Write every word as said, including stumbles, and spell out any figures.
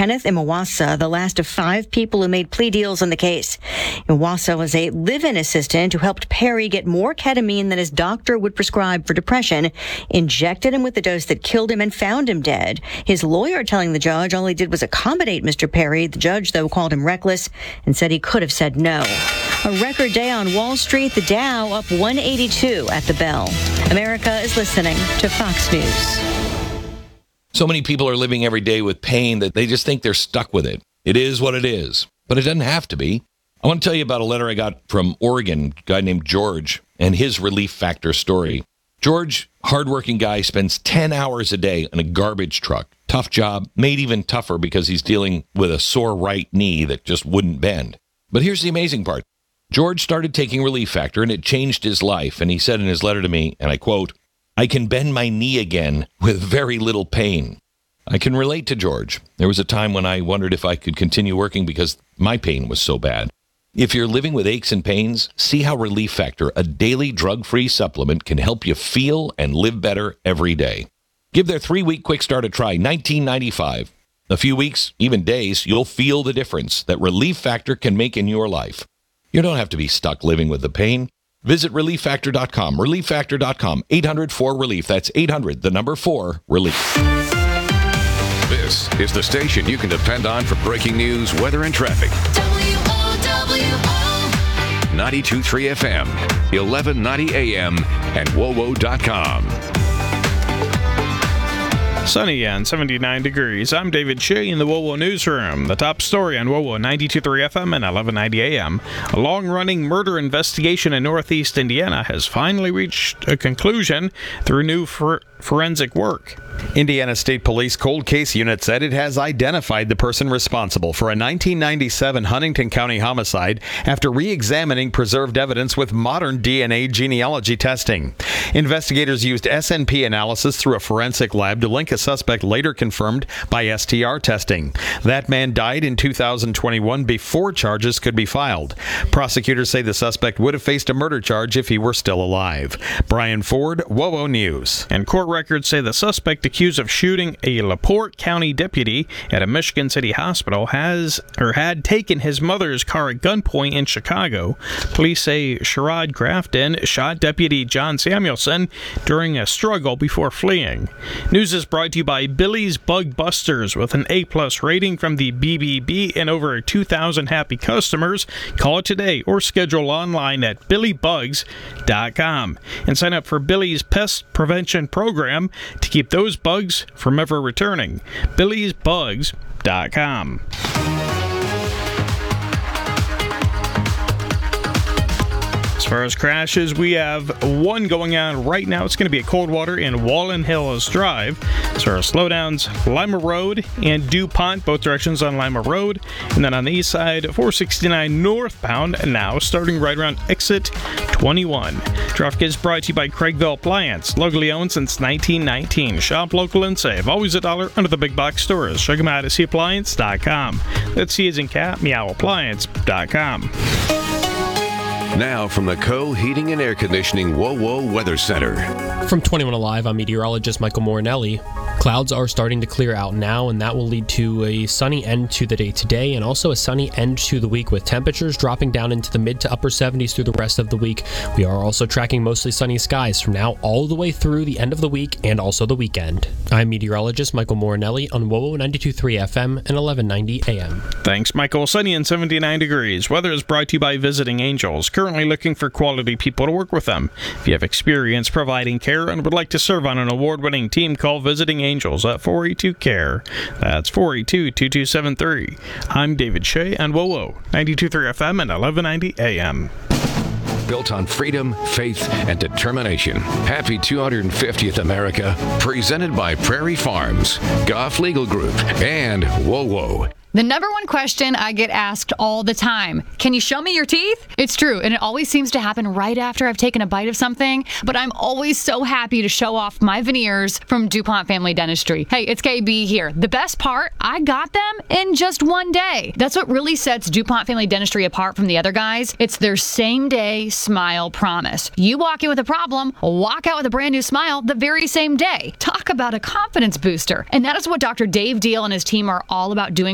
Kenneth Imawasa, the last of five people who made plea deals in the case. Imawasa was a live-in assistant who helped Perry get more ketamine than his doctor would prescribe for depression, injected him with the dose that killed him, and found him dead. His lawyer telling the judge all he did was accommodate Mister Perry. The judge, though, called him reckless and said he could have said no. A record day on Wall Street, the Dow up one eighty-two at the bell. America is listening to Fox News. So many people are living every day with pain that they just think they're stuck with it. It is what it is, but it doesn't have to be. I want to tell you about a letter I got from Oregon, a guy named George, and his Relief Factor story. George, hardworking guy, spends ten hours a day in a garbage truck. Tough job, made even tougher because he's dealing with a sore right knee that just wouldn't bend. But here's the amazing part. George started taking Relief Factor, and it changed his life. And he said in his letter to me, and I quote, "I can bend my knee again with very little pain." I can relate to George. There was a time when I wondered if I could continue working because my pain was so bad. If you're living with aches and pains, see how Relief Factor, a daily drug-free supplement, can help you feel and live better every day. Give their three-week quick start a try, nineteen ninety-five. A few weeks, even days, you'll feel the difference that Relief Factor can make in your life. You don't have to be stuck living with the pain. Visit relief factor dot com, relief factor dot com, eight hundred four relief. That's eight hundred, the number four, relief. This is the station you can depend on for breaking news, weather, and traffic. W O W O ninety-two point three F M, eleven ninety A M, and W O W O dot com. Sunny and seventy-nine degrees. I'm David Shea in the W O W O Newsroom. The top story on W O W O ninety-two point three F M and eleven ninety A M. A long-running murder investigation in Northeast Indiana has finally reached a conclusion through new for- forensic work. Indiana State Police Cold Case Unit said it has identified the person responsible for a nineteen ninety-seven Huntington County homicide after re-examining preserved evidence with modern D N A genealogy testing. Investigators used S N P analysis through a forensic lab to link a suspect later confirmed by S T R testing. That man died in two thousand twenty-one before charges could be filed. Prosecutors say the suspect would have faced a murder charge if he were still alive. Brian Ford, W O W O News. And court records say the suspect accused of shooting a LaPorte County deputy at a Michigan City hospital has or had taken his mother's car at gunpoint in Chicago. Police say Sherrod Grafton shot Deputy John Samuelson during a struggle before fleeing. News is brought to you by Billy's Bug Busters with an A-plus rating from the B B B and over two thousand happy customers. Call it today or schedule online at billy bugs dot com and sign up for Billy's Pest Prevention Program to keep those bugs from ever returning. billy's bugs dot com. As far as crashes, we have one going on right now. It's going to be at Coldwater and Wallen Hills Drive. As far as slowdowns, Lima Road and DuPont, both directions on Lima Road. And then on the east side, four sixty-nine northbound, now starting right around exit twenty-one. Traffic is brought to you by Craigville Appliance, locally owned since nineteen nineteen. Shop local and save. Always a dollar under the big box stores. Check them out at c appliance dot com. Let's see as in cat, meow appliance dot com. Now from the Co Heating and Air Conditioning W O W O Weather Center. From twenty-one Alive, I'm meteorologist Michael Morinelli. Clouds are starting to clear out now, and that will lead to a sunny end to the day today and also a sunny end to the week with temperatures dropping down into the mid to upper seventies through the rest of the week. We are also tracking mostly sunny skies from now all the way through the end of the week and also the weekend. I'm meteorologist Michael Morinelli on W O W O ninety-two point three F M and eleven ninety A M. Thanks, Michael. Sunny and seventy-nine degrees. Weather is brought to you by Visiting Angels, currently looking for quality people to work with them. If you have experience providing care and would like to serve on an award-winning team, call Visiting Angels at four eight two C A R E. That's four eight two, two two seven three. I'm David Shea on W O W O ninety-two point three F M and eleven ninety A M. Built on freedom, faith, and determination. Happy two hundred fiftieth America. Presented by Prairie Farms, Goff Legal Group, and W O W O. The number one question I get asked all the time, can you show me your teeth? It's true, and it always seems to happen right after I've taken a bite of something, but I'm always so happy to show off my veneers from DuPont Family Dentistry. Hey, it's K B here. The best part, I got them in just one day. That's what really sets DuPont Family Dentistry apart from the other guys. It's their same-day smile promise. You walk in with a problem, walk out with a brand new smile the very same day. Talk about a confidence booster. And that is what Doctor Dave Deal and his team are all about doing